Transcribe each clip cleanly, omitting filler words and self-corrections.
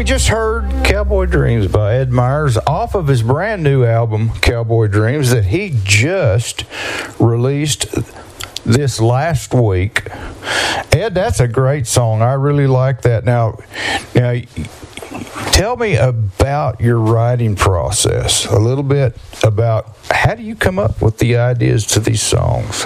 we just heard Cowboy Dreams by Ed Myers off of his brand new album, Cowboy Dreams, that he just released this last week. Ed, that's a great song. I really like that. Now, tell me about your writing process, a little bit about how do you come up with the ideas to these songs?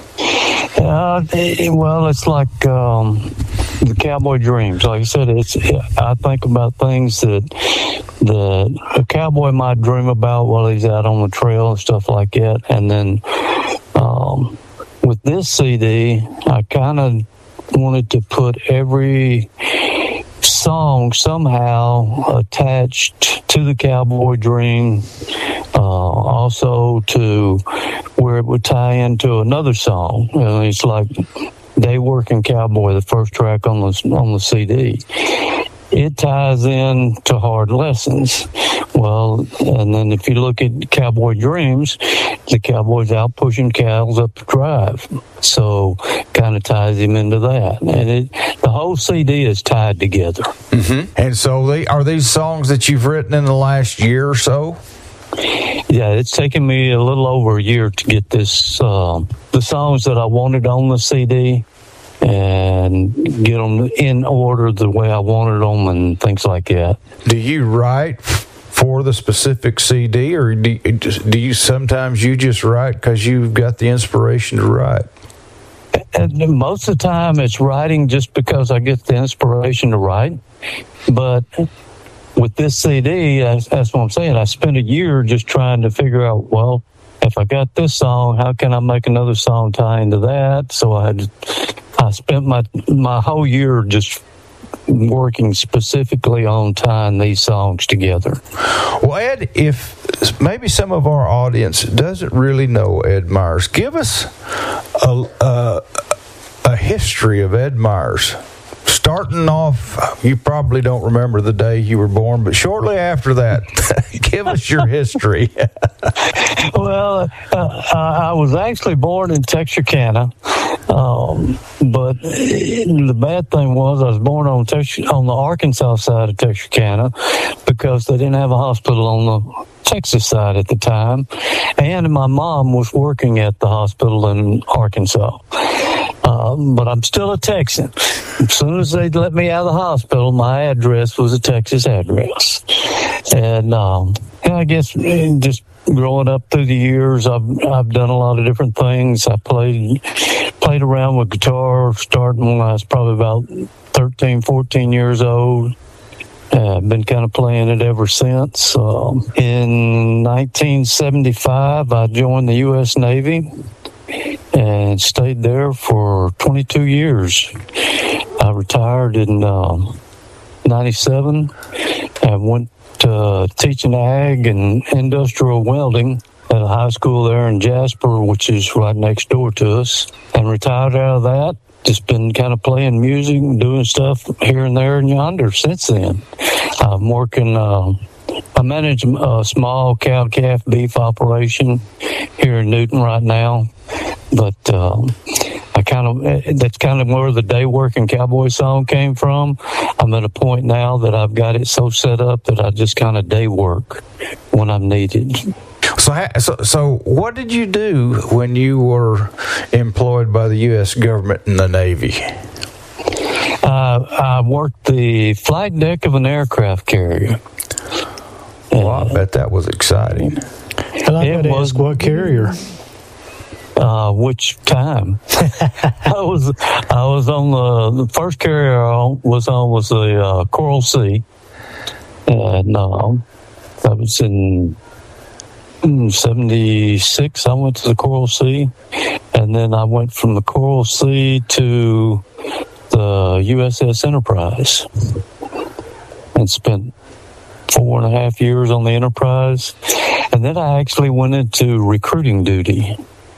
Well, it's like the Cowboy Dreams. Like I said, I think about things that a cowboy might dream about while he's out on the trail and stuff like that. And then with this CD, I kind of wanted to put every song somehow attached to the Cowboy Dream, also to where it would tie into another song. It's like Day Working Cowboy, the first track on the CD. It ties in to Hard Lessons. Well, and then if you look at Cowboy Dreams, the cowboy's out pushing cows up the drive. So kind of ties him into that. And the whole CD is tied together. Mm-hmm. And so are these songs that you've written in the last year or so? Yeah, it's taken me a little over a year to get this, the songs that I wanted on the CD and get them in order the way I wanted them and things like that. Do you write for the specific CD, or do you sometimes just write because you've got the inspiration to write? And most of the time it's writing just because I get the inspiration to write. But with this CD, that's what I'm saying. I spent a year just trying to figure out, well, if I got this song, how can I make another song tie into that? So I spent my whole year just working specifically on tying these songs together. Well, Ed, if maybe some of our audience doesn't really know Ed Myers, give us a history of Ed Myers. Starting off, you probably don't remember the day you were born, but shortly after that, give us your history. Well, I was actually born in Texarkana, but the bad thing was I was born on the Arkansas side of Texarkana because they didn't have a hospital on the Texas side at the time, and my mom was working at the hospital in Arkansas. But I'm still a Texan. As soon as they let me out of the hospital, my address was a Texas address. And I guess just growing up through the years, I've done a lot of different things. I played around with guitar starting when I was probably about 13, 14 years old. I've been kind of playing it ever since. In 1975, I joined the U.S. Navy and stayed there for 22 years. I retired in 97 and went teaching ag and industrial welding at a high school there in Jasper, which is right next door to us, and retired out of that. Just been kind of playing music and doing stuff here and there and yonder since then. I'm working, I manage a small cow-calf beef operation here in Newton right now. But that's kind of where the Day Working Cowboy song came from. I'm at a point now that I've got it so set up that I just kind of day work when I'm needed. So what did you do when you were employed by the U.S. government in the Navy? I worked the flight deck of an aircraft carrier. Well, I bet that was exciting. And I got to ask, what carrier? Which time? I was on the first carrier I was on was the Coral Sea, and that was in 76. I went to the Coral Sea, and then I went from the Coral Sea to the USS Enterprise, and spent 4.5 years on the Enterprise, and then I actually went into recruiting duty.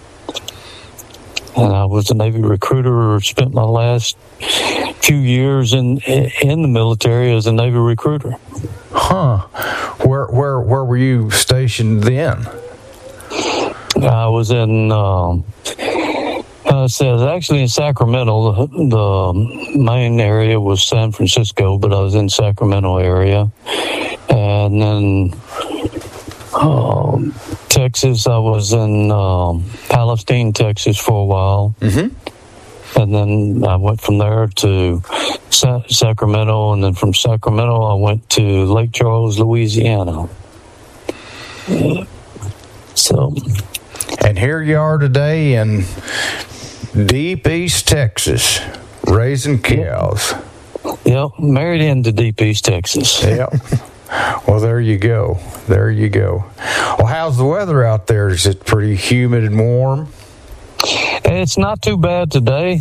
And I was a Navy recruiter. Spent my last few years in the military as a Navy recruiter. Huh? Where were you stationed then? I was in I said, I was actually in Sacramento. The main area was San Francisco, but I was in Sacramento area. And then Texas, I was in Palestine, Texas for a while. Mm-hmm. And then I went from there to Sacramento, and then from Sacramento I went to Lake Charles, Louisiana. And here you are today in deep East Texas, raising cows. Yep, married into deep East Texas. Yep. Well, there you go. There you go. Well, how's the weather out there? Is it pretty humid and warm? It's not too bad today.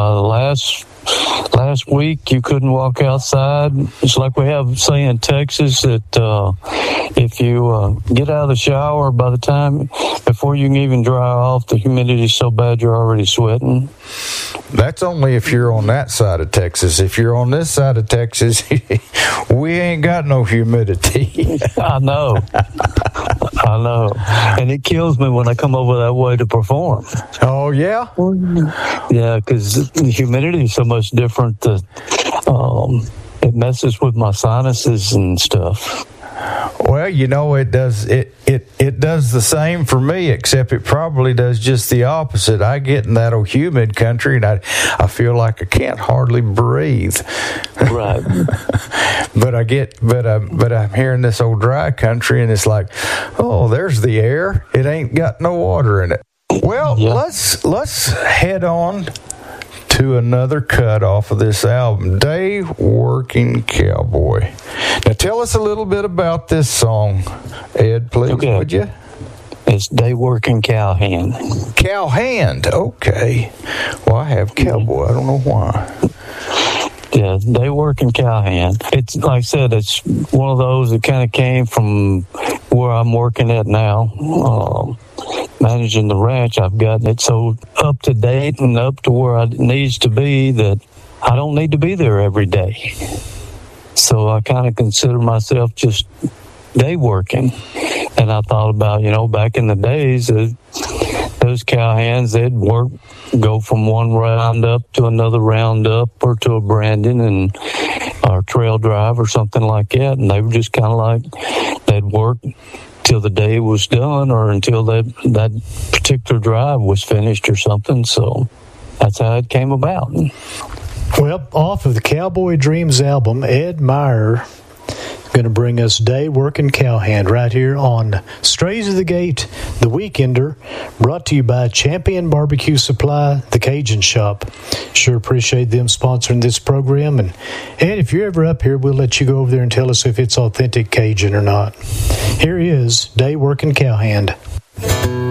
Last week you couldn't walk outside. It's like we have say in Texas that if you get out of the shower, by the time before you can even dry off, the humidity is so bad you're already sweating. That's only if you're on that side of Texas. If you're on this side of Texas, we ain't got no humidity. I know. And it kills me when I come over that way to perform. Oh, yeah? Yeah, because the humidity is so much different that it messes with my sinuses and stuff. Well, you know, it does the same for me, except it probably does just the opposite. I get in that humid country and I feel like I can't hardly breathe. Right. but I'm here in this old dry country and it's like, oh, there's the air. It ain't got no water in it. Well, yeah. Let's head on to another cut off of this album, Day Working Cowboy. Now tell us a little bit about this song, Ed, please, would you? It's Day Working Cowhand. Cowhand, okay. Well, I have cowboy. I don't know why. Yeah, Day Working Cowhand. It's like I said, it's one of those that kind of came from where I'm working at now. Managing the ranch, I've gotten it so up to date and up to where it needs to be that I don't need to be there every day. So I kind of consider myself just day working. And I thought about, back in the days, those cowhands, they'd go from one roundup to another roundup or to a branding or trail drive or something like that. And they were just kind of like, they'd work till the day was done or until that particular drive was finished or something. So that's how it came about. Well, off of the Cowboy Dreams album, Ed Meyer going to bring us Day Working Cowhand right here on Strays of the Gate, The Weekender, brought to you by Champion Barbecue Supply, The Cajun Shop. Sure appreciate them sponsoring this program. And if you're ever up here, we'll let you go over there and tell us if it's authentic Cajun or not. Here is Day Working Cowhand.